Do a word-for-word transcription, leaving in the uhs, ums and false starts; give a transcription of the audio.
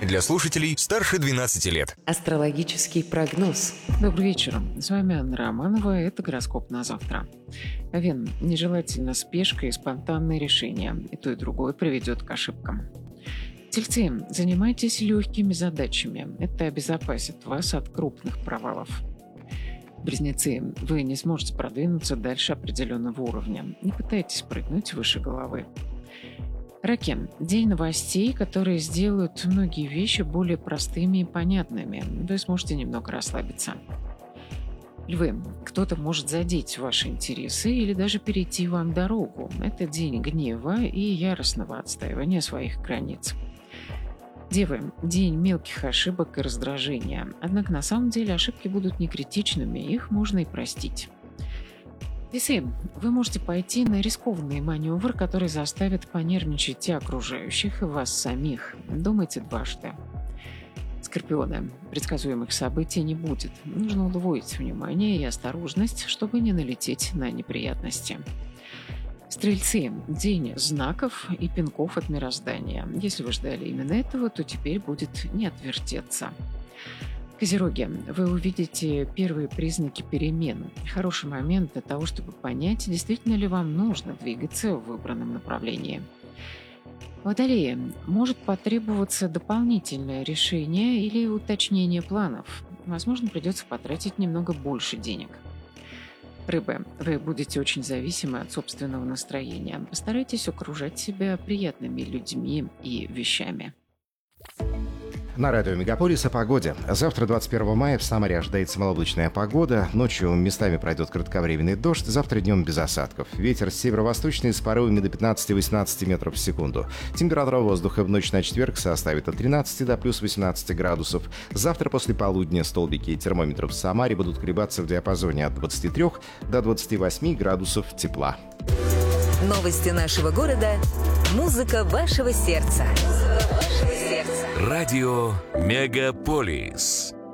для слушателей старше двенадцати лет. Астрологический прогноз. Добрый вечер. С вами Анна Романова. Это гороскоп на завтра. Овен. Нежелательно спешка и спонтанные решения. И то, и другое приведет к ошибкам. Тельцы. Занимайтесь легкими задачами. Это обезопасит вас от крупных провалов. Близнецы. Вы не сможете продвинуться дальше определенного уровня. Не пытайтесь прыгнуть выше головы. Раки. День новостей, которые сделают многие вещи более простыми и понятными. Вы сможете немного расслабиться. Львы. Кто-то может задеть ваши интересы или даже перейти вам дорогу. Это день гнева и яростного отстаивания своих границ. Девы. День мелких ошибок и раздражения. Однако на самом деле ошибки будут не критичными, их можно и простить. Весы. Вы можете пойти на рискованный маневр, который заставит понервничать и окружающих, и вас самих. Думайте дважды. Скорпионы. Предсказуемых событий не будет. Нужно удвоить внимание и осторожность, чтобы не налететь на неприятности. Стрельцы. День знаков и пинков от мироздания. Если вы ждали именно этого, то теперь будет не отвертеться. Козероги. Вы увидите первые признаки перемен. Хороший момент для того, чтобы понять, действительно ли вам нужно двигаться в выбранном направлении. Водолеи. Может потребоваться дополнительное решение или уточнение планов. Возможно, придется потратить немного больше денег. Рыбы. Вы будете очень зависимы от собственного настроения. Постарайтесь окружать себя приятными людьми и вещами. На радио Мегаполис о погоде. Завтра, двадцать первого мая, в Самаре ожидается малооблачная погода. Ночью местами пройдет кратковременный дождь. Завтра днем без осадков. Ветер северо-восточный с порывами до пятнадцати-восемнадцати метров в секунду. Температура воздуха в ночь на четверг составит от тринадцати до плюс восемнадцати градусов. Завтра после полудня столбики термометров в Самаре будут колебаться в диапазоне от двадцати трёх до двадцати восьми градусов тепла. Новости нашего города. Музыка вашего сердца. Радио Мегаполис.